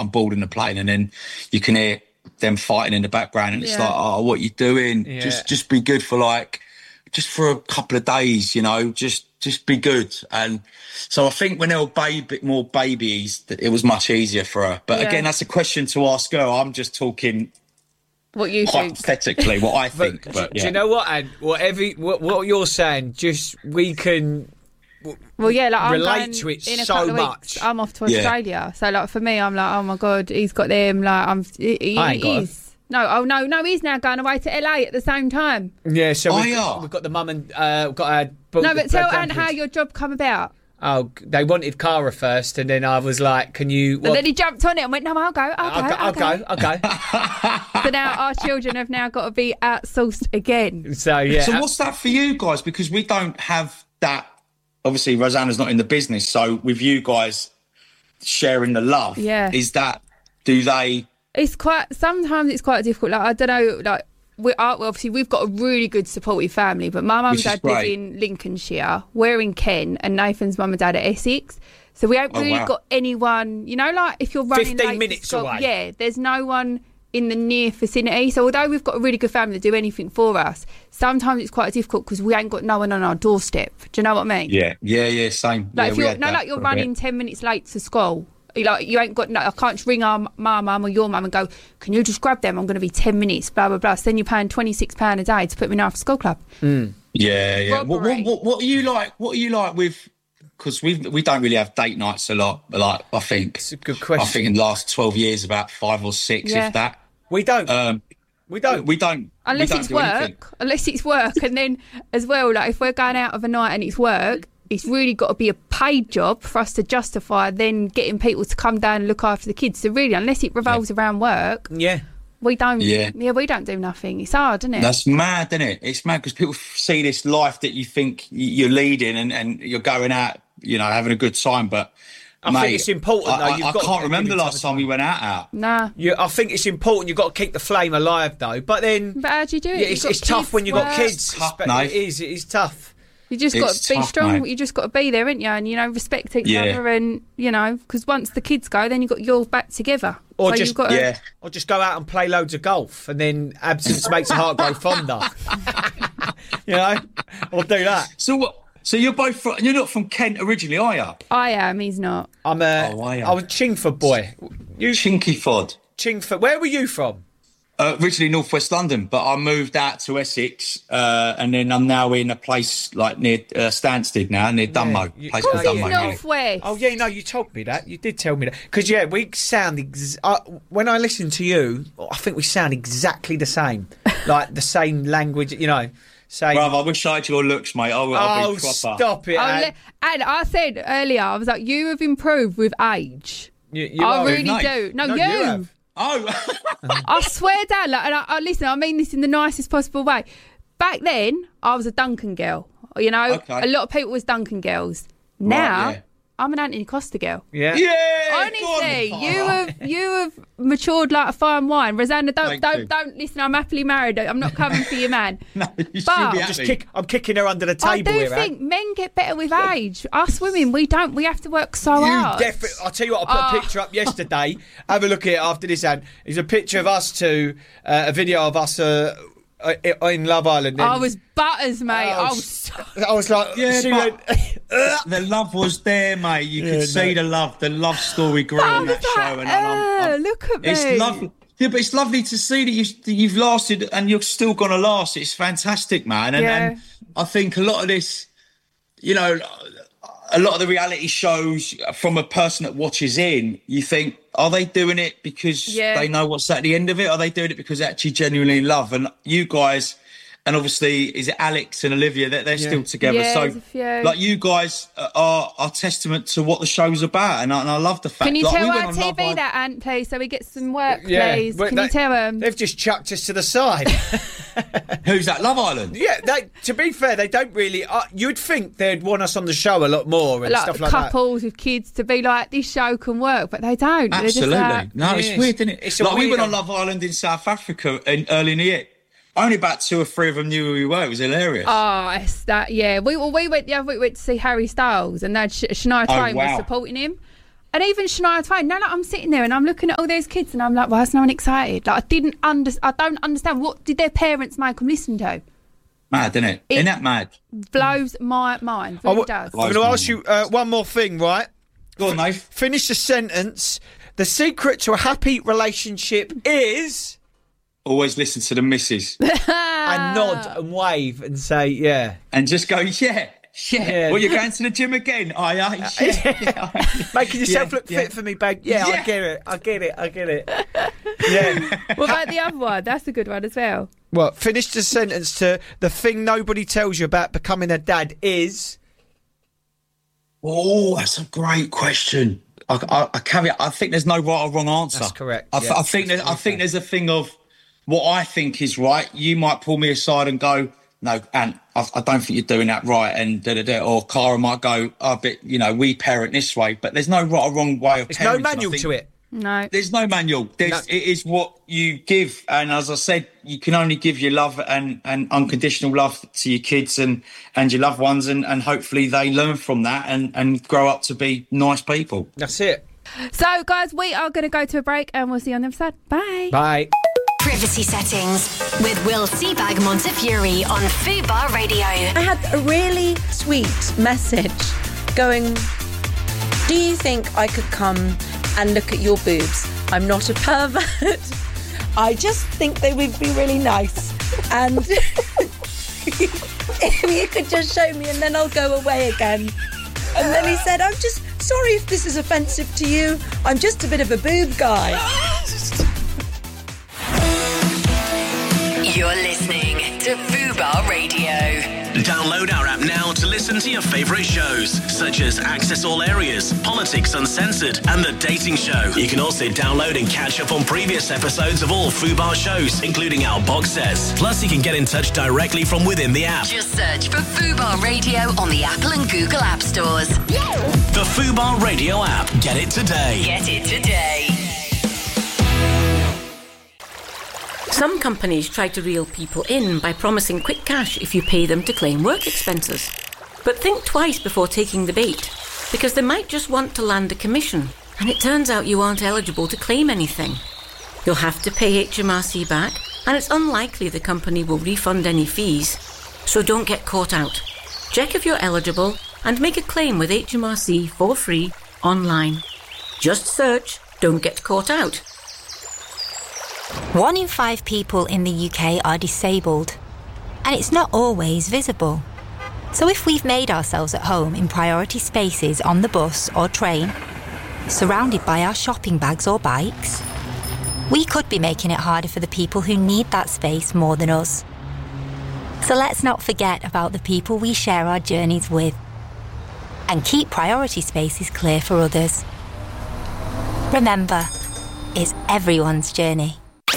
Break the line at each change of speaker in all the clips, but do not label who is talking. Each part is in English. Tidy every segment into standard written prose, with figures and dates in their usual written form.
on boarding the plane, and then you can hear them fighting in the background, and it's like, oh, what are you doing? Just be good for just for a couple of days, just be good. And so I think when there were more babies, it was much easier for her. But again, that's a question to ask her. I'm just talking
what you
hypothetically, what I think. But
do you know what, Anne? What you're saying, we can relate to it
in a
so much.
Weeks, I'm off to Australia, so for me, I'm like, oh my god, he's got them. He is. No, he's now going away to LA at the same time.
Yeah, so we've got the mum and got our.
No, but tell Anne how your job come about.
Oh, they wanted Cara first, and then I was like, "Can you?"
And then he jumped on it and went, "No, I'll go.
I'll go."
So now our children have now got to be outsourced again.
So yeah.
So what's that for you guys? Because we don't have that. Obviously, Rosanna's not in the business, so with you guys sharing the love, is that? Do they?
Sometimes it's quite difficult. I don't know. Obviously we've got a really good supportive family, but my mum and dad live in Lincolnshire. We're in Kent, and Nathan's mum and dad are Essex. So we haven't really got anyone. If you're running
15 minutes away.
Yeah, there's no one in the near vicinity. So although we've got a really good family that do anything for us, sometimes it's quite difficult because we ain't got no one on our doorstep. Do you know what I mean?
Yeah, same.
If you're running 10 minutes late to school. You ain't got I can't just ring my mum or your mum and go, can you just grab them? I'm going to be 10 minutes, blah, blah, blah. So then you're paying £26 a day to put me in after school club.
Yeah. What are you like? What are you like with? Because we don't really have date nights a lot. I think
it's a good question.
I think in the last 12 years, about 5 or 6, if that.
We don't. We don't.
Unless it's work. Unless it's work, and then as well, if we're going out of a night and it's work. It's really got to be a paid job for us to justify then getting people to come down and look after the kids. So really, unless it revolves around work, we don't. We don't do nothing. It's hard, isn't it?
That's mad, isn't it? It's mad because people see this life that you think you're leading and you're going out, having a good time. But
I think it's important. Though.
I can't remember the last time we went out.
Nah.
I think it's important. You've got to keep the flame alive, though. But
how do you do it?
It's tough when you've got kids.
It
is tough.
You just got to be strong. Mate. You just got to be there, ain't you? And respect each other, and because once the kids go, then you got your back together.
Or just go out and play loads of golf, and then absence makes the heart grow fonder. Or do that.
So what? So you're both you're not from Kent originally, are you?
I am. He's not.
I was Chingford boy.
You Chinkyford.
Chingford. Where were you from?
Originally North West London, but I moved out to Essex, and then I'm now in a place near Stansted now, near Dunmow. Place called Dunmow.
North West.
Oh yeah, no, you told me that. You did tell me that. Because we sound when I listen to you, I think we sound exactly the same, like the same language. Same.
Bruv, I wish I had your looks, mate. I'll be proper.
Stop it.
And I said earlier, I was like, you have improved with age.
You
I really do. No, you
have.
Oh,
I swear down. And listen, I mean this in the nicest possible way. Back then, I was a Duncan girl. Okay. A lot of people was Duncan girls. Now, I'm an Anthony Costa girl.
Yeah.
Honestly, you have matured like a fine wine. Rosanna, don't listen. I'm happily married. I'm not coming for you, man.
No, you should be happy.
I'm kicking her under the table.
I do think men get better with age. Us women, we don't. We have to work so hard.
I'll tell you what. I put a picture up yesterday. Have a look at it after this. Ad. It's a picture of us two. A video of us. In Love Island.
I was butters, mate.
I was like,
the love was there, mate. You could see the love story grew on that show. And
look at me.
It's lovely. Yeah, but it's lovely to see that you've lasted and you're still going to last. It's fantastic, man. And I think a lot of this, a lot of the reality shows, from a person that watches in, you think, are they doing it because they know what's at the end of it? Are they doing it because they actually genuinely love? And you guys, and obviously, is it Alex and Olivia, they're still together. So, you guys are testament to what the show's about. And I love the fact.
Can you tell our TV that, Ant, please, so we get some work, please? Can you tell them?
They've just chucked us to the side.
Who's that? Love Island?
Yeah, to be fair, they don't really. You'd think they'd want us on the show a lot more and stuff like that.
Couples with kids to be like, this show can work, but they don't.
Absolutely. It's weird, isn't it? We went on Love Island in South Africa early in the year. Only about 2 or 3 of them knew who we were. It was hilarious.
Oh, it's that, yeah. We went the other week to see Harry Styles, and Shania Twain was supporting him. And even Shania Twain, now like, I'm sitting there and I'm looking at all those kids and I'm like, why is no one excited? Like, I don't understand. What did their parents make them listen to?
Mad, isn't it? Isn't that mad?
Blows my mind. Really does.
I'm going to ask you one more thing, right?
Go on, Nate.
Finish the sentence. The secret to a happy relationship is...
Always listen to the missus.
And nod and wave and say, yeah.
And just go, yeah. Well, you're going to the gym again? Yeah.
Making yourself look fit for me, babe. Yeah, I get it. Yeah.
What about the other one? That's a good one as well.
Well, finish the sentence to the thing nobody tells you about becoming a dad is...
Oh, that's a great question. I think there's no right or wrong answer.
That's correct.
I think there's a thing of what I think is right. You might pull me aside and go, no, Ant, I don't think you're doing that right, and da-da-da. Or Cara might go, we parent this way, but there's no right or wrong way of parenting.
There's no manual to it.
No.
There's no manual. It is what you give, and as I said, you can only give your love and unconditional love to your kids and your loved ones, and hopefully they learn from that and grow up to be nice people.
That's it.
So, guys, we are going to go to a break, and we'll see you on the other side. Bye.
Bye.
Privacy Settings with Will Seabag Montefiore on Fubar Radio.
I had a really sweet message going, do you think I could come and look at your boobs? I'm not a pervert. I just think they would be really nice. And if you could just show me and then I'll go away again. And then he said, I'm just sorry if this is offensive to you. I'm just a bit of a boob guy.
You're listening to Fubar Radio.
Download our app now to listen to your favourite shows, such as Access All Areas, Politics Uncensored, and The Dating Show. You can also download and catch up on previous episodes of all Fubar shows, including our box sets. Plus, you can get in touch directly from within the app.
Just search for Fubar Radio on the Apple and Google App Stores.
The Fubar Radio app. Get it today.
Get it today.
Some companies try to reel people in by promising quick cash if you pay them to claim work expenses. But think twice before taking the bait, because they might just want to land a commission, and it turns out you aren't eligible to claim anything. You'll have to pay HMRC back, and it's unlikely the company will refund any fees. So don't get caught out. Check if you're eligible and make a claim with HMRC for free online. Just search "Don't Get Caught Out."
1 in 5 people in the UK are disabled, and it's not always visible. So if we've made ourselves at home in priority spaces on the bus or train, surrounded by our shopping bags or bikes, we could be making it harder for the people who need that space more than us. So let's not forget about the people we share our journeys with, and keep priority spaces clear for others. Remember, it's everyone's journey.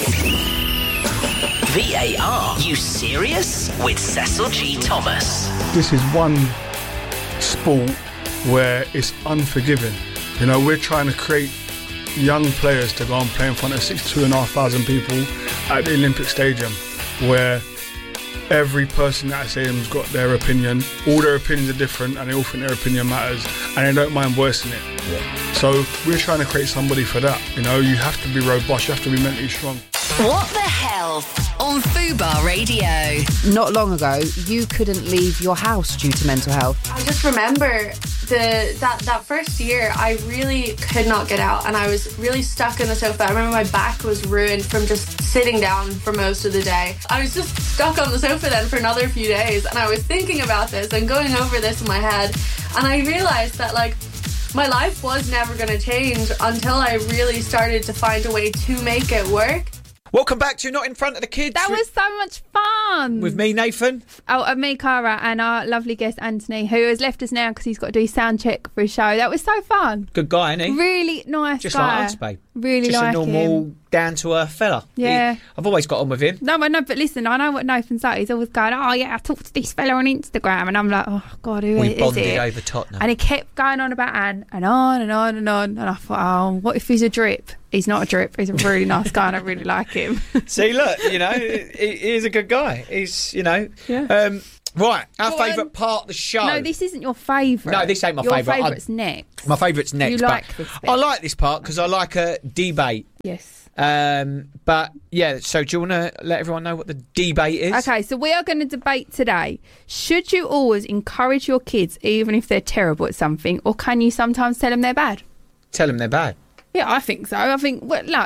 VAR, you serious? With Cecil G. Thomas.
This is one sport where it's unforgiving. You know, we're trying to create young players to go and play in front of 62,500 people at the Olympic Stadium, where every person at that stadium's got their opinion. All their opinions are different, and they all think their opinion matters, and they don't mind voicing it. Yeah. So we're trying to create somebody for that. You know, you have to be robust, you have to be mentally strong.
What the Health on Fubar Radio.
Not long ago, you couldn't leave your house due to mental health.
I just remember that first year, I really could not get out, and I was really stuck in the sofa. I remember my back was ruined from just sitting down for most of the day. I was just stuck on the sofa then for another few days, and I was thinking about this and going over this in my head, and I realised that, like, my life was never going to change until I really started to find a way to make it work.
Welcome back to Not in Front of the Kids.
That was so much fun.
With me, Nathan.
Oh, me, Cara, and our lovely guest, Anthony, who has left us now because he's got to do sound check for his show. That was so fun.
Good guy, isn't he?
Really nice
just
guy.
Just like us, babe.
Really
just
like
a normal,
him.
down-to-earth fella.
Yeah.
I've always got on with him.
No, but listen, I know what Nathan's like. He's always going, oh, yeah, I talked to this fella on Instagram. And I'm like, oh, God, who is it?
We bonded over Tottenham.
And he kept going on about Anne and on and on and on. And I thought, oh, what if he's a drip? He's not a drip. He's a really nice guy and I really like him.
See, look, you know, he's a good guy. He's, you know.
Yeah.
Right, our favourite part of the show.
No, this isn't your favourite.
No, this ain't my favourite.
Your favourite's next.
My favourite's next.
You like this bit.
I like this part because I like a debate.
Yes.
But yeah, so do you want to let everyone know what the debate is?
Okay, so we are going to debate today. Should you always encourage your kids even if they're terrible at something, or can you sometimes tell them they're bad?
Tell them they're bad.
Yeah, I think so. I think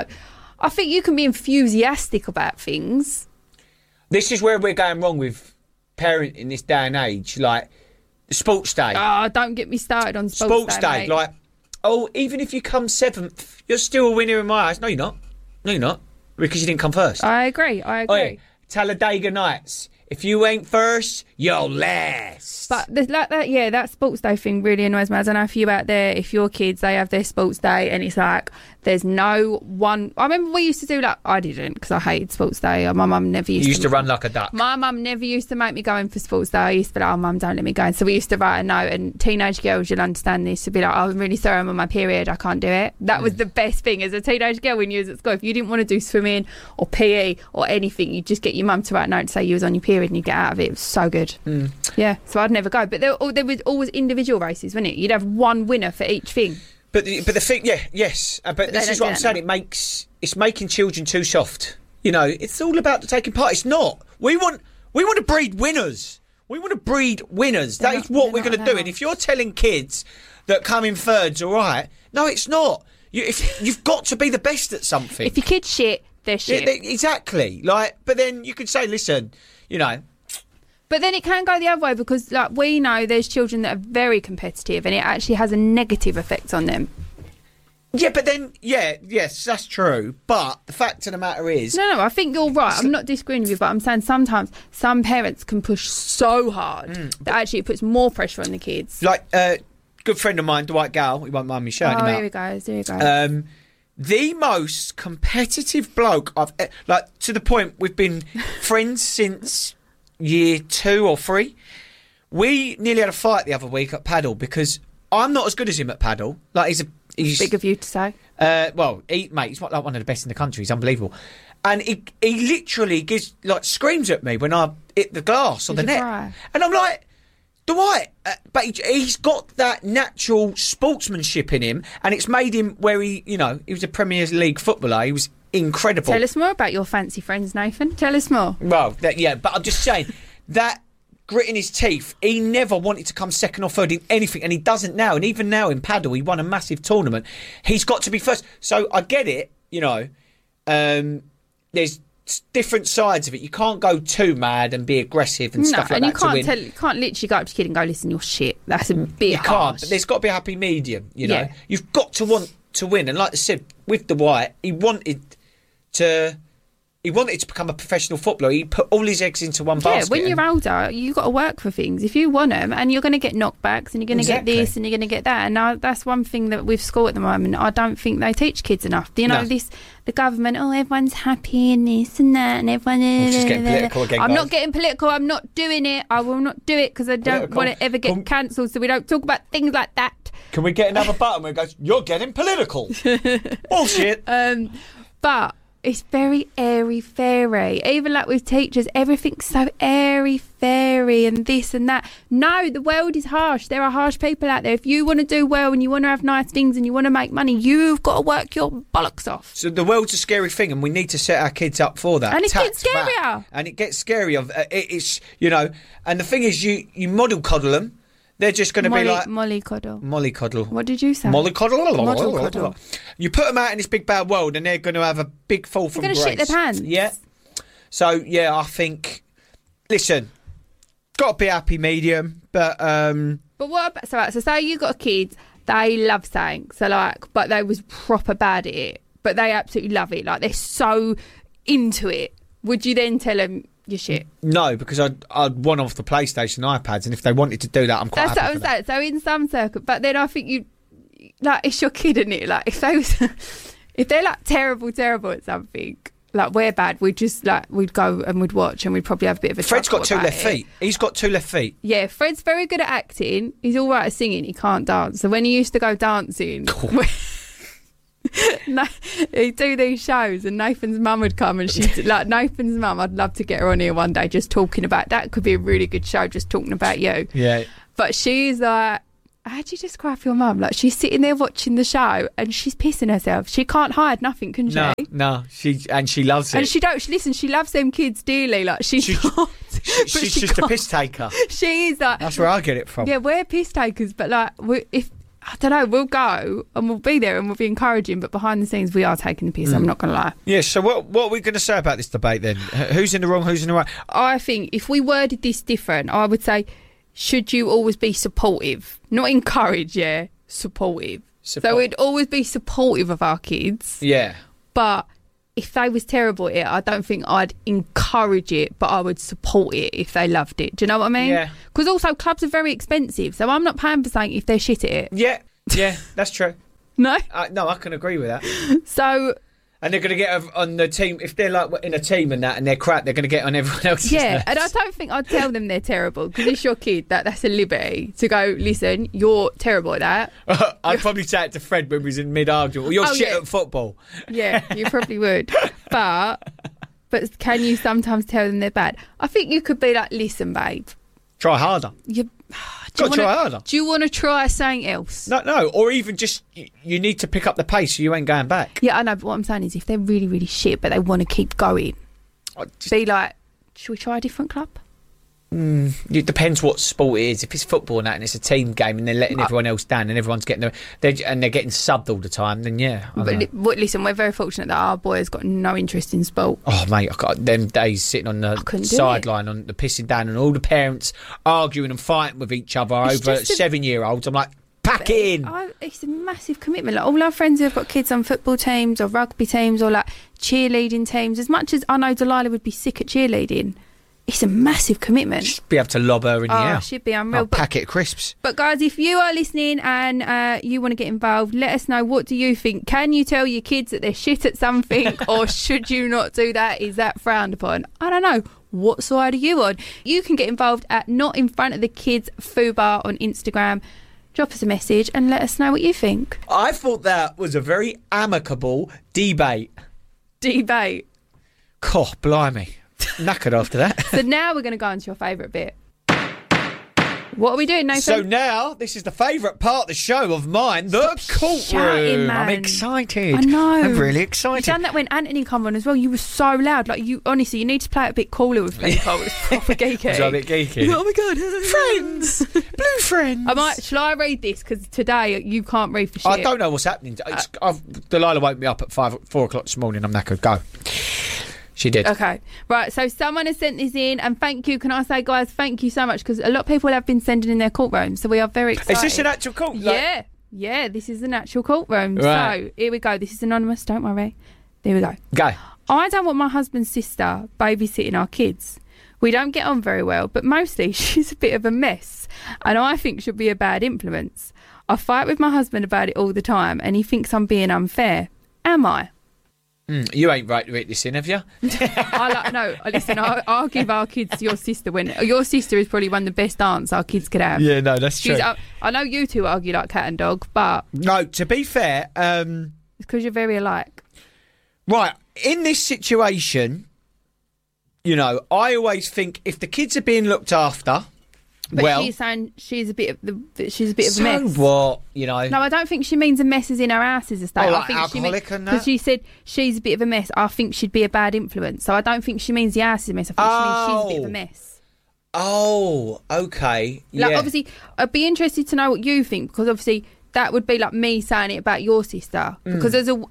you can be enthusiastic about things.
This is where we're going wrong with parenting in this day and age. Like, sports day.
Oh, don't get me started on sports day. Mate.
Like, even if you come 7th, you're still a winner in my eyes. No, you're not. No, you're not. Because you didn't come first.
I agree.
Oh, yeah. Talladega Nights. If you ain't first, you're last.
But like that, yeah, that sports day thing really annoys me. I don't know if you out there, if your kids, they have their sports day and it's like, there's no one. I remember we used to do like, I didn't because I hated sports day. My mum never used
to run like a duck.
My mum never used to make me go in for sports day. I used to be like, oh, mum, don't let me go in. So we used to write a note, and teenage girls, you'll understand this, to be like, oh, I'm really sorry, I'm on my period, I can't do it. That was the best thing as a teenage girl when you was at school. If you didn't want to do swimming or PE or anything, you'd just get your mum to write a note to say you was on your period and you get out of it. It was so good. Yeah, so I'd never go. But there was always individual races, wasn't it? You'd have one winner for each thing.
But the thing, yes. But this is what I'm saying. It's making children too soft. You know, it's all about the taking part. It's not. We want to breed winners. We want to breed winners. That is what we're going to do. And if you're telling kids that coming third's all right, no, it's not. You've got to be the best at something.
If your kid's shit, they're shit.
Exactly. Like, but then you could say, listen, you know.
But then it can go the other way because, like, we know there's children that are very competitive and it actually has a negative effect on them.
Yeah, but then, yes, that's true. But the fact of the matter is...
No, I think you're right. I'm not disagreeing with you, but I'm saying sometimes some parents can push so hard that actually it puts more pressure on the kids.
Like, good friend of mine, Dwight Gale, he won't mind me shouting him out.
Here we go.
The most competitive bloke I've... Like, to the point we've been friends since... year 2 or 3. We nearly had a fight the other week at paddle because I'm not as good as him at paddle. Like he's
big of you to say.
Well, he's like one of the best in the country. He's unbelievable, and he literally screams at me when I hit the glass or the net, and I'm like, Dwight, but he's got that natural sportsmanship in him, and it's made him where he was a Premier League footballer. He was incredible.
Tell us more about your fancy friends, Nathan. Tell us more.
Well, but I'm just saying that grit in his teeth, he never wanted to come second or third in anything, and he doesn't now. And even now in paddle, he won a massive tournament. He's got to be first. So I get it, there's different sides of it. You can't go too mad and be aggressive and stuff like that.
No, and you can't literally go up to your kid and go, listen, you're shit. That's a bit harsh. You can't,
but there's got to be a happy medium, you know. You've got to want to win. And like I said, with Dwight, he wanted to become a professional footballer. He put all his eggs into one basket.
Yeah, when you're older, you've got to work for things. If you want them, and you're going to get knockbacks, and you're going to get this, and you're going to get that. And that's one thing that with school at the moment, I don't think they teach kids enough. Do you know the government, everyone's happy and this and that, and everyone...
I'm just getting political again,
I'm not getting political. I'm not doing it. I will not do it because I don't want to ever get cancelled, so we don't talk about things like that.
Can we get another button where it goes, you're getting political? Bullshit.
But... it's very airy-fairy. Even like with teachers, everything's so airy-fairy and this and that. No, the world is harsh. There are harsh people out there. If you want to do well and you want to have nice things and you want to make money, you've got to work your bollocks off.
So the world's a scary thing, and we need to set our kids up for that.
And it gets scarier.
And it gets scarier. It's, and the thing is, you model coddle them. They're just going to be like...
mollycoddle.
Mollycoddle.
What did you say?
Mollycoddle. You put them out in this big bad world and they're going to have a big fall from grace.
They're going to shit their pants.
Yeah. So, I think... Listen, got to be a happy medium, but...
But what about... So say you got a kid, they love something, but they was proper bad at it, but they absolutely love it. Like, they're so into it. Would you then tell them... your shit?
No, because I'd want off the PlayStation iPads, and if they wanted to do that, I'm quite happy. That's what I'm saying.
So in some circles, but then I think you, it's your kid, isn't it? Like if they're like terrible at something, like we're bad, we'd go and we'd watch, and we'd probably have a bit of a.
Fred's got 2 left feet. He's got 2 left feet.
Yeah, Fred's very good at acting. He's all right at singing. He can't dance. So when he used to go dancing. He do these shows, and Nathan's mum would come, and she's like, Nathan's mum, I'd love to get her on here one day, just talking about that. Could be a really good show, just talking about you.
Yeah.
But she's like, how'd you describe your mum? Like, she's sitting there watching the show and she's pissing herself. She can't hide nothing, can she?
No. She loves it.
And she loves them kids dearly. Like, she's
just a piss taker.
She is like,
that's where I get it from.
Yeah, we're piss takers, but like, I don't know, we'll go and we'll be there and we'll be encouraging, but behind the scenes we are taking the piss. I'm not going to lie.
Yeah. So what are we going to say about this debate then? Who's in the wrong? Who's in the right?
I think if we worded this different, I would say, should you always be supportive? Not encourage, supportive. So we'd always be supportive of our kids.
Yeah.
But if they was terrible at it, I don't think I'd encourage it, but I would support it if they loved it. Do you know what I mean?
Yeah.
Because also clubs are very expensive, so I'm not paying for something if they're shit at it.
Yeah, that's true.
No?
No, I can agree with that.
So...
And they're going to get on the team, if they're like in a team and that and they're crap, they're going to get on everyone else's nerves.
And I don't think I'd tell them they're terrible, because it's your kid. That's a liberty to go, listen, you're terrible at that.
I'd probably say it to Fred when we was in mid-argument. Well, you're shit at football.
Yeah, you probably would. But can you sometimes tell them they're bad? I think you could be like, listen, babe.
Try harder. Try harder.
Do you want to try something else?
No. Or even just, you need to pick up the pace so you ain't going back.
Yeah, I know, but what I'm saying is if they're really, really shit, but they want to keep going, be like, should we try a different club?
It depends what sport it is. If it's football and that, and it's a team game, and they're letting everyone else down, and everyone's getting they're getting subbed all the time, then yeah.
Listen, we're very fortunate that our boy has got no interest in sport.
Oh mate, I got them days sitting on the sideline, on the pissing down, and all the parents arguing and fighting with each other over 7-year-olds. I'm like, pack it in.
It's a massive commitment. Like, all our friends who have got kids on football teams or rugby teams or like cheerleading teams, as much as I know Delilah would be sick at cheerleading, it's a massive commitment.
Should be able to lob her in the air.
Should be unreal.
Packet of crisps.
But guys, if you are listening and you want to get involved, let us know. What do you think? Can you tell your kids that they're shit at something, or should you not do that? Is that frowned upon? I don't know. What side are you on? You can get involved at Not In Front of the Kids Fubar on Instagram. Drop us a message and let us know what you think.
I thought that was a very amicable debate. God, blimey. Knackered after that.
So now we're going to go on to your favourite bit. What are we doing, Nathan?
So now, this is the favourite part of the show of mine, the courtroom.
Shouting, man.
I'm excited.
I know.
I'm really excited.
You done that when Anthony come on as well. You were so loud. Like, you honestly, you need to play it a bit cooler with people. It was proper geeky.
Was I a bit geeky?
Oh my God.
Friends. Blue friends.
Shall I read this? Because today you can't read for shit.
I don't know what's happening. Delilah woke me up at 4 o'clock this morning. I'm knackered. Go. She did.
Okay. Right, so someone has sent this in, and thank you. Can I say, guys, thank you so much, because a lot of people have been sending in their courtroom, so we are very excited.
Is this an actual court?
Yeah, this is an actual courtroom.
Right.
So, here we go. This is anonymous, don't worry. There we go.
Go.
I don't want my husband's sister babysitting our kids. We don't get on very well, but mostly she's a bit of a mess, and I think she'll be a bad influence. I fight with my husband about it all the time, and he thinks I'm being unfair. Am I?
You ain't right to write this in, have you?
Listen, I'll give our kids to your sister when your sister is probably one of the best aunts our kids could have.
Yeah, no, that's true.
I know you two argue like cat and dog, but
no, to be fair,
it's because you're very alike.
Right, in this situation, you know, I always think if the kids are being looked after.
But she's saying she's a bit of a mess.
So what, you know?
No, I don't think she means a mess as in her house is a state.
I think alcoholic and that?
Because she said she's a bit of a mess. I think she'd be a bad influence. So I don't think she means the house is a mess. I think she means she's a bit of a mess.
Oh, okay.
Like, obviously, I'd be interested to know what you think, because obviously that would be like me saying it about your sister. Because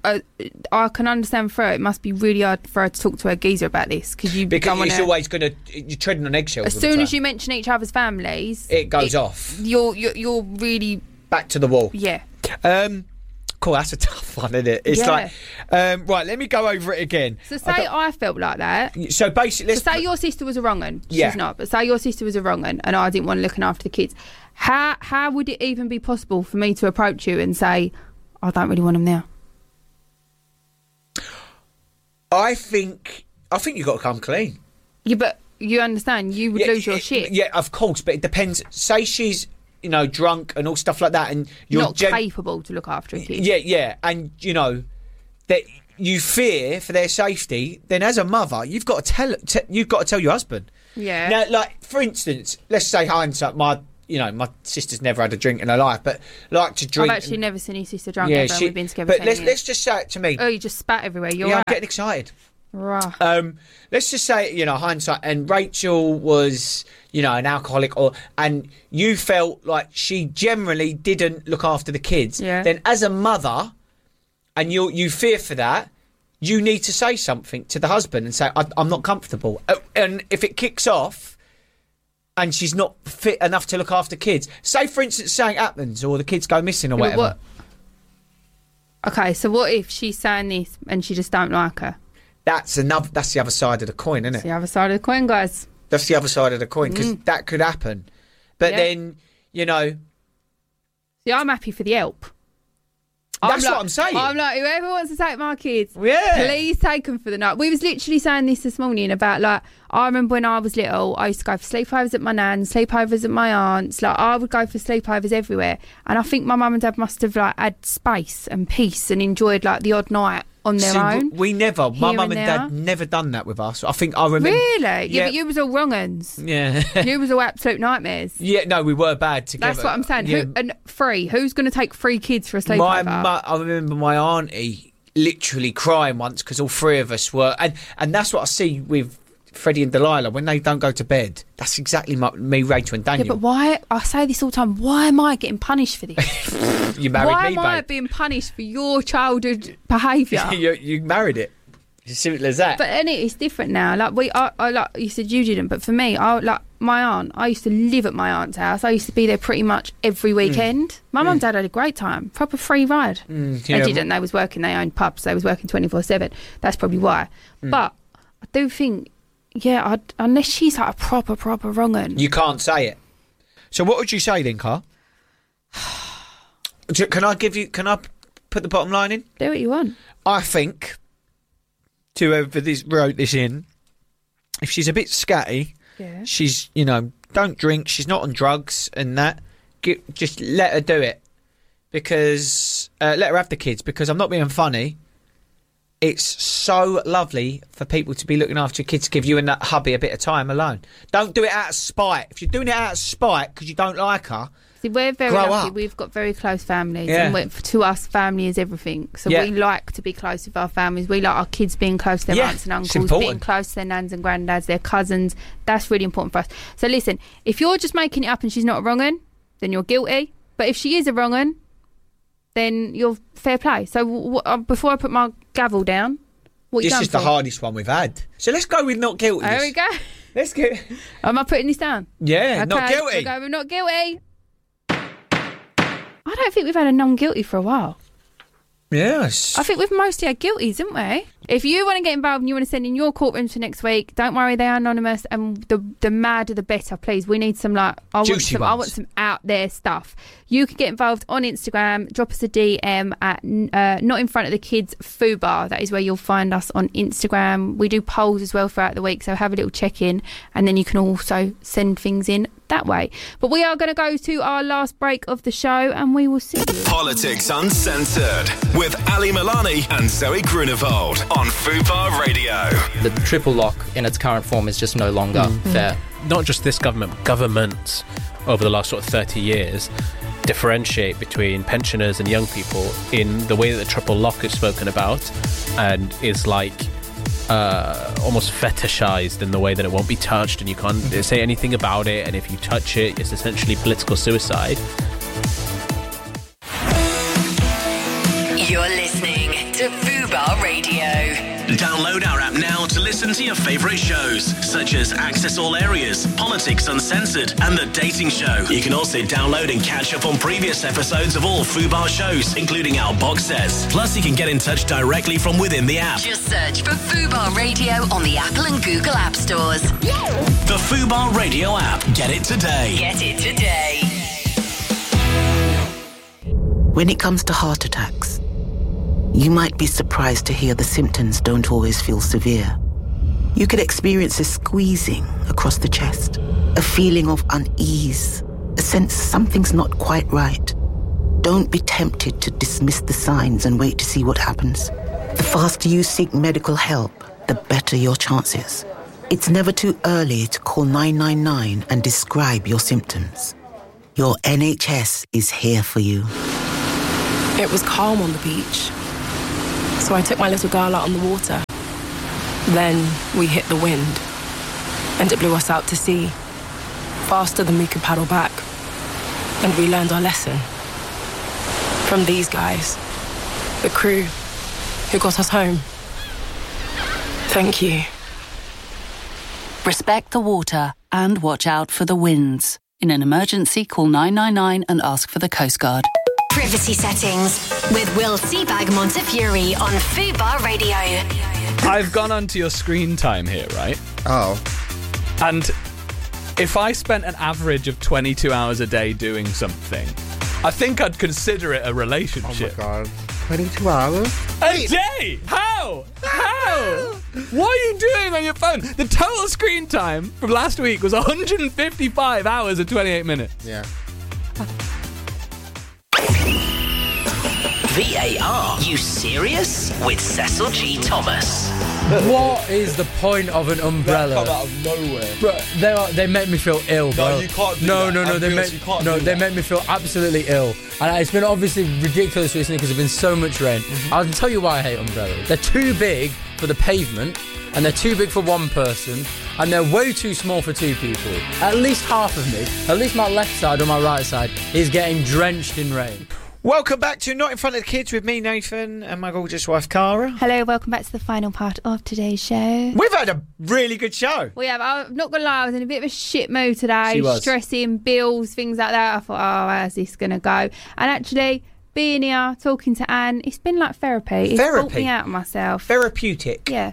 I can understand for her, it must be really hard for her to talk to her geezer about this. Because
it's always going to, you're treading on eggshells.
As soon as you mention each other's families,
it goes off.
You're really
back to the wall.
Yeah.
Cool, that's a tough one, isn't it? It's like, right, let me go over it again.
So say I felt like that.
So basically,
say your sister was a wrong un. She's not, but say your sister was a wrong un, and I didn't want to looking after the kids. How would it even be possible for me to approach you and say, I don't really want them there?
I think you've got to come clean.
Yeah, but you understand, you would lose your shit.
Yeah, of course, but it depends. Say she's, drunk and all stuff like that, and you're
not capable to look after a kid.
Yeah, and that you fear for their safety, then as a mother, you've got to tell your husband.
Yeah.
Now, like, for instance, let's say hindsight, my sister's never had a drink in her life, but like to drink.
I've actually never seen your sister drunk ever. We've been together.
But let's just say it to me.
Oh, you just spat everywhere. You're
right.
I'm
getting excited.
Right.
Let's just say, hindsight, and Rachel was, an alcoholic, and you felt like she generally didn't look after the kids.
Yeah.
Then, as a mother, and you fear for that, you need to say something to the husband and say, I'm not comfortable. And if it kicks off, and she's not fit enough to look after kids, say, for instance, something happens or the kids go missing or whatever.
Okay, so what if she's saying this and she just don't like her?
That's the other side of the coin, isn't it?
It's the other side of the coin, guys.
That's the other side of the coin, because that could happen. But then,
See, I'm happy for the help.
That's what I'm saying.
I'm like, whoever wants to take my kids,
yeah,
please take them for the night. We was literally saying this morning about, like, I remember when I was little, I used to go for sleepovers at my nan's, sleepovers at my aunt's. Like, I would go for sleepovers everywhere. And I think my mum and dad must have, like, had space and peace and enjoyed, like, the odd night on their own.
We never. My mum and dad never done that with us. I think I remember.
Really? Yeah, but you was all wrong uns.
Yeah.
You was all absolute nightmares.
Yeah, no, we were bad together.
That's what I'm saying.
Yeah.
Who's going to take 3 kids for a sleepover?
I remember my auntie literally crying once because all 3 of us were. And that's what I see with Freddie and Delilah when they don't go to bed. That's exactly me, Rachel and Daniel.
Yeah, but why? I say this all the time. Why am I getting punished for this?
You married
why
me,
am I
babe.
being punished for your childhood behaviour?
you married it. It's as simple as that.
But it's different now. Like like you said, you didn't. But for me, like my aunt, I used to live at my aunt's house. I used to be there pretty much every weekend. My mum and dad had a great time. Proper free ride. They didn't. They was working. They owned pubs. They was working 24/7. That's probably why. But I do think. Yeah, unless she's like a proper wrong un.
You can't say it. So what would you say then, Car? Can I put the bottom line in?
Do what you want.
I think, to whoever wrote this in, if she's a bit scatty, she's, don't drink, she's not on drugs and that, just let her do it. Because, let her have the kids, because I'm not being funny. It's so lovely for people to be looking after your kids, to give you and that hubby a bit of time alone. Don't do it out of spite. If you're doing it out of spite because you don't like her,
see, we're very lucky. We've got very close families, and to us, family is everything. So we like to be close with our families. We like our kids being close to their aunts and uncles, being close to their nans and granddads, their cousins. That's really important for us. So listen, if you're just making it up and she's not a wrong un, then you're guilty. But if she is a wrong un, then you're fair play. So before I put my gavel down, what you
this
going
is the
for?
hardest one we've had. So let's go with not guilty.
There we go.
Let's get.
Am I putting this down?
Yeah,
okay,
not guilty.
We'll go with not guilty. I don't think we've had a non-guilty for a while.
Yes.
I think we've mostly had guilties, haven't we? If you want to get involved and you want to send in your courtrooms for next week, don't worry, they are anonymous, and the madder the better, please. We need some I want some out there stuff. You can get involved on Instagram. Drop us a DM at Not In Front of the Kids Fubar. That is where you'll find us on Instagram. We do polls as well throughout the week, so have a little check-in, and then you can also send things in that way. But we are going to go to our last break of the show, and we will see you.
Politics Uncensored with Ali Milani and Zoe Grunewald on Fubar Radio.
The triple lock in its current form is just no longer fair.
Not just this government, governments over the last sort of 30 years differentiate between pensioners and young people in the way that the triple lock is spoken about, and is like almost fetishized in the way that it won't be touched and you can't say anything about it, and if you touch it, it's essentially political suicide.
You're listening to Fubar Radio.
Download our app now to listen to your favourite shows, such as Access All Areas, Politics Uncensored, and The Dating Show. You can also download and catch up on previous episodes of all Fubar shows, including our box sets. Plus, you can get in touch directly from within the app.
Just search for Fubar Radio on the Apple and Google App Stores.
The Fubar Radio app. Get it today.
Get it today.
When it comes to heart attacks, you might be surprised to hear the symptoms don't always feel severe. You could experience a squeezing across the chest, a feeling of unease, a sense something's not quite right. Don't be tempted to dismiss the signs and wait to see what happens. The faster you seek medical help, the better your chances. It's never too early to call 999 and describe your symptoms. Your NHS is here for you.
It was calm on the beach, so I took my little girl out on the water. Then we hit the wind, and it blew us out to sea, faster than we could paddle back. And we learned our lesson from these guys, the crew who got us home. Thank you.
Respect the water and watch out for the winds. In an emergency, call 999 and ask for the Coast Guard.
Privacy Settings with Will Seabag Montefiore on Fubar Radio.
I've gone onto your screen time here, right?
Oh.
And if I spent an average of 22 hours a day doing something, I think I'd consider it a relationship.
Oh my God. 22 hours?
A day? How? What are you doing on your phone? The total screen time from last week was 155 hours and 28 minutes.
Yeah.
VAR, you serious? With Cecil G. Thomas.
What is the point of an umbrella?
They come out of nowhere.
Bro, they make me feel ill, bro.
No, you can't do that.
They make me feel absolutely ill. And it's been obviously ridiculous recently because there's been so much rain. I'll tell you why I hate umbrellas. They're too big for the pavement, and they're too big for one person, and they're way too small for two people. At least half of me, at least my left side or my right side, is getting drenched in rain.
Welcome back to Not in Front of the Kids with me, Nathan, and my gorgeous wife, Cara.
Hello, welcome back to the final part of today's show.
We've had a really good show.
We have. I'm not going to lie, I was in a bit of a shit mood today.
She was.
Stressing, bills, things like that. I thought, how's this going to go? And actually, being here, talking to Anne, it's been like therapy. It's brought me out of myself.
Therapeutic.
Yeah.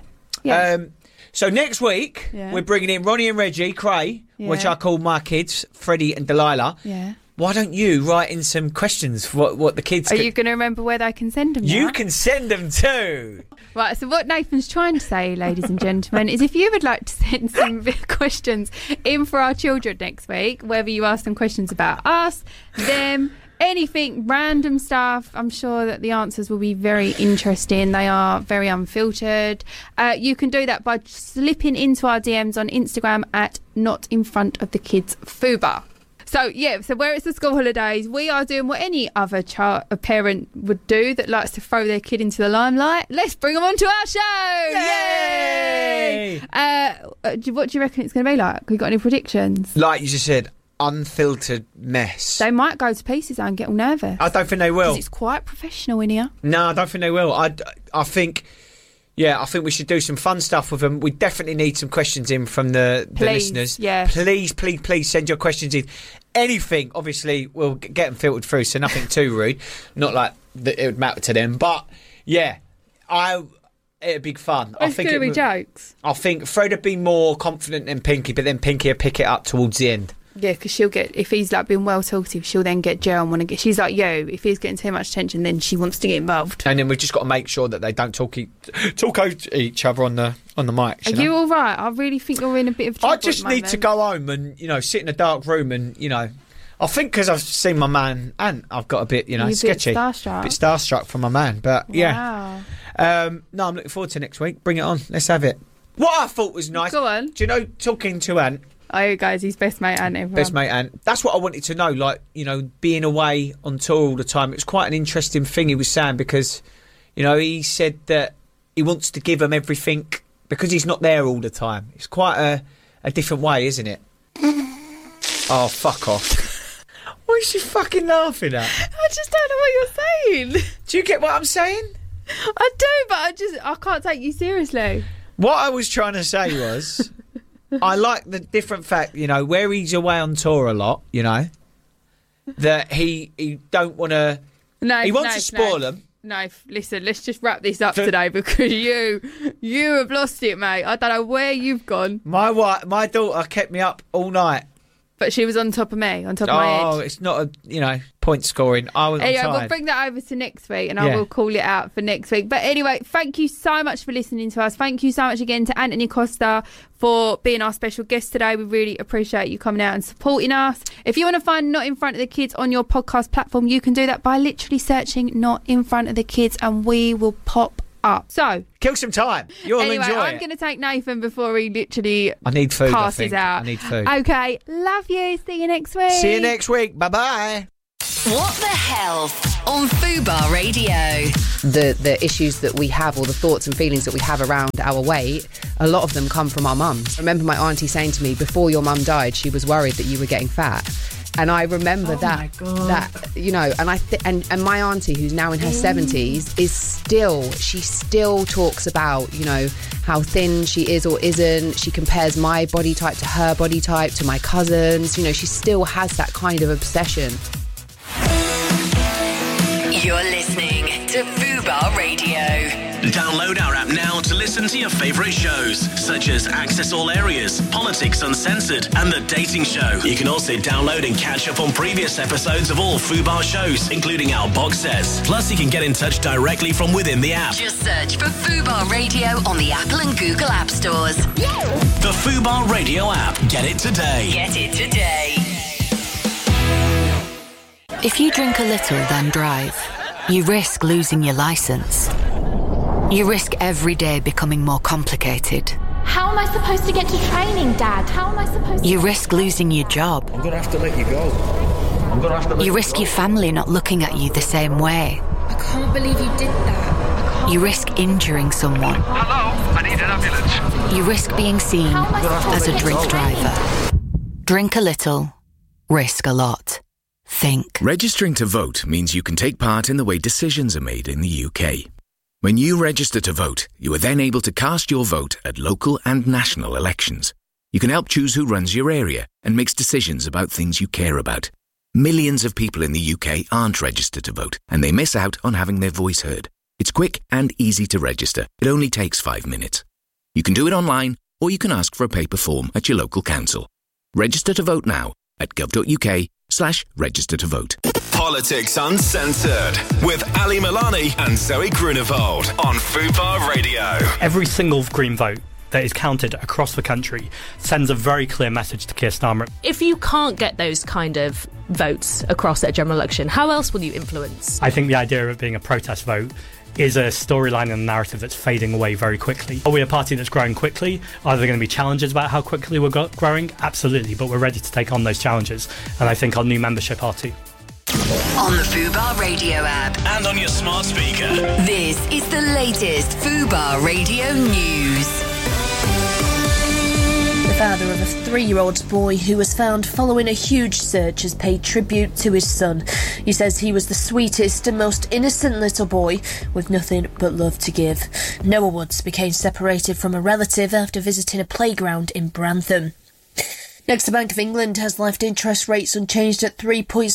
So next week, we're bringing in Ronnie and Reggie, Cray, which I call my kids, Freddie and Delilah.
Yeah.
Why don't you write in some questions for what the kids...
Are you going to remember where they can send them
You
now?
can send them too.
Right, so what Nathan's trying to say, ladies and gentlemen, is if you would like to send some questions in for our children next week, whether you ask them questions about us, them, anything, random stuff, I'm sure that the answers will be very interesting. They are very unfiltered. You can do that by slipping into our DMs on Instagram at Not In Front of the Kids Fubar. So where it's the school holidays, we are doing what any other a parent would do that likes to throw their kid into the limelight. Let's bring them onto our show! Yay! What do you reckon it's going to be like? You got any predictions?
Like you just said, unfiltered mess.
They might go to pieces and get all nervous.
I don't think they will.
Because it's quite professional in here.
No, I don't think they will. I think... Yeah, I think we should do some fun stuff with them. We definitely need some questions in from the listeners.
Yeah.
Please send your questions in. Anything, obviously, we'll get them filtered through, so nothing too rude. Not like that it would matter to them. But, yeah, it'd be fun.
It's going to be jokes.
I think Fred would be more confident than Pinky, but then Pinky would pick it up towards the end.
Yeah, because she'll get, if he's like being well talkative, she'll then get Joe and want to get, she's like, if he's getting too much attention, then she wants to get involved.
And then we've just got to make sure that they don't talk over each other on the mic.
Are you all right? I really think you're in a bit of trouble.
I just need to go home and, sit in a dark room and, I think because I've seen my man and I've got a bit, sketchy.
A bit
starstruck from my man. But,
wow.
No, I'm looking forward to next week. Bring it on. Let's have it. What I thought was nice.
Go on.
Do you know, talking to Ant?
Oh, guys, he's best mate Ant, everyone.
Best mate Ant. That's what I wanted to know, being away on tour all the time. It was quite an interesting thing he was saying because, he said that he wants to give them everything because he's not there all the time. It's quite a different way, isn't it? Oh, fuck off. What is she fucking laughing at?
I just don't know what you're saying.
Do you get what I'm saying?
I do, but I can't take you seriously.
What I was trying to say was... I like the different fact, where he's away on tour a lot, that he don't want to... he wants to spoil them.
No, listen, let's just wrap this up today because you have lost it, mate. I don't know where you've gone.
My daughter kept me up all night.
But she was on top of me, on top of my head.
Oh, it's not point scoring. Anyway,
we'll bring that over to next week and I will call it out for next week. But anyway, thank you so much for listening to us. Thank you so much again to Anthony Costa for being our special guest today. We really appreciate you coming out and supporting us. If you want to find Not In Front of the Kids on your podcast platform, you can do that by literally searching Not In Front of the Kids and we will pop up. So
kill some time. You'll
anyway,
enjoy
I'm
it.
going to take Nathan before he literally
I need food.
passes out.
I need food.
Okay, love you. See you next week.
See you next week. Bye-bye.
What the Health on Fubar Radio.
The issues that we have, or the thoughts and feelings that we have around our weight, a lot of them come from our mums. I remember my auntie saying to me, before your mum died, she was worried that you were getting fat. And I remember that, you know, and and my auntie, who's now in her 70s, she still talks about, you know, how thin she is or isn't. She compares my body type to her body type, to my cousins. You know, she still has that kind of obsession.
You're listening to Fubar Radio.
Download our app now to listen to your favourite shows, such as Access All Areas, Politics Uncensored, and The Dating Show. You can also download and catch up on previous episodes of all Fubar shows, including our box sets. Plus, you can get in touch directly from within the app.
Just search for Fubar Radio on the Apple and Google App Stores.
The Fubar Radio app. Get it today.
Get it today.
If you drink a little, then drive, you risk losing your licence. You risk every day becoming more complicated.
How am I supposed to get to training, Dad? How am I supposed to...
You risk losing your job.
I'm going to have to let you go.
You risk your family not looking at you the same way.
I can't believe you did that.
You risk injuring someone.
Hello, I need an ambulance.
You risk being seen as a drink driver. Drink a little, risk a lot. Think.
Registering to vote means you can take part in the way decisions are made in the UK. When you register to vote, you are then able to cast your vote at local and national elections. You can help choose who runs your area and makes decisions about things you care about. Millions of people in the UK aren't registered to vote, and they miss out on having their voice heard. It's quick and easy to register. It only takes 5 minutes. You can do it online, or you can ask for a paper form at your local council. Register to vote now at gov.uk/register to vote.
Politics Uncensored with Ali Milani and Zoe Grunewald on Fubar Radio.
Every single Green vote that is counted across the country sends a very clear message to Keir Starmer.
If you can't get those kind of votes across at a general election, how else will you influence?
I think the idea of it being a protest vote is a storyline and a narrative that's fading away very quickly. Are we a party that's growing quickly? Are there going to be challenges about how quickly we're growing? Absolutely, but we're ready to take on those challenges, and I think our new membership are too.
On the Fubar Radio app.
And on your smart speaker.
This is the latest Fubar Radio news.
The father of a 3-year-old boy who was found following a huge search has paid tribute to his son. He says he was the sweetest and most innocent little boy with nothing but love to give. Noah Woods became separated from a relative after visiting a playground in Brantham. Next, the Bank of England has left interest rates unchanged at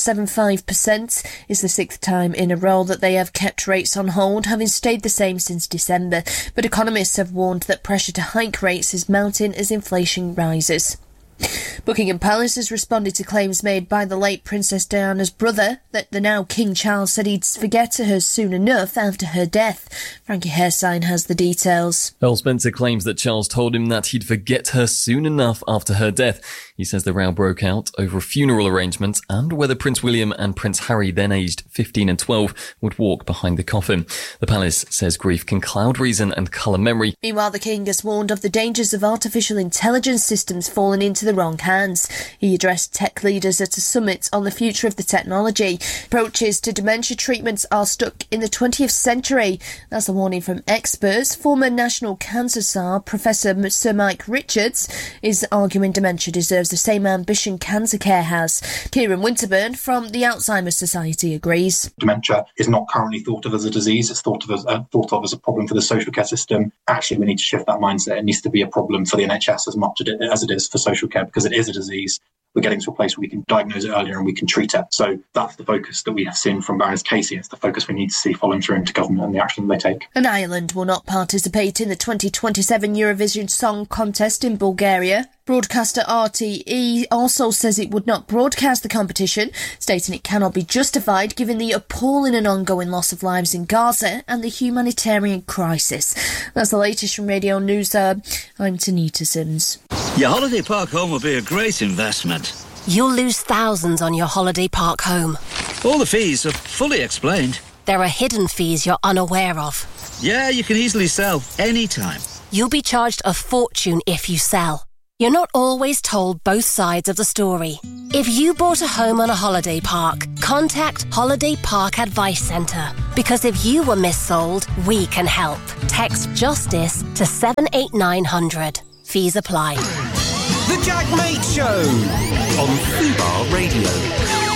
3.75%. It's the 6th time in a row that they have kept rates on hold, having stayed the same since December. But economists have warned that pressure to hike rates is mounting as inflation rises. Buckingham Palace has responded to claims made by the late Princess Diana's brother that the now King Charles said he'd forget her soon enough after her death. Frankie Hairsign has the details.
Earl Spencer claims that Charles told him that he'd forget her soon enough after her death. He says the row broke out over funeral arrangements and whether Prince William and Prince Harry, then aged 15 and 12, would walk behind the coffin. The palace says grief can cloud reason and colour memory.
Meanwhile, the King has warned of the dangers of artificial intelligence systems falling into the wrong hands. He addressed tech leaders at a summit on the future of the technology. Approaches to dementia treatments are stuck in the 20th century. That's a warning from experts. Former National Cancer Tsar, Professor Sir Mike Richards, is arguing dementia deserves the same ambition cancer care has. Kieran Winterburn from the Alzheimer's Society agrees.
Dementia is not currently thought of as a disease. It's thought of as a problem for the social care system. Actually, we need to shift that mindset. It needs to be a problem for the NHS as much as it is for social care, because it is a disease. We're getting to a place where we can diagnose it earlier and we can treat it. So that's the focus that we have seen from Baroness Casey. It's the focus we need to see following through into government and the action they take.
And Ireland will not participate in the 2027 Eurovision Song Contest in Bulgaria. Broadcaster RTE also says it would not broadcast the competition, stating it cannot be justified given the appalling and ongoing loss of lives in Gaza and the humanitarian crisis. That's the latest from Radio News. I'm Tanita Sims.
Your holiday park home will be a great investment.
You'll lose thousands on your holiday park home.
All the fees are fully explained.
There are hidden fees you're unaware of.
Yeah, you can easily sell anytime.
You'll be charged a fortune if you sell. You're not always told both sides of the story. If you bought a home on a holiday park, contact Holiday Park Advice Centre. Because if you were missold, we can help. Text JUSTICE to 78900. Fees apply.
The Jack Mate Show on Fubar Radio.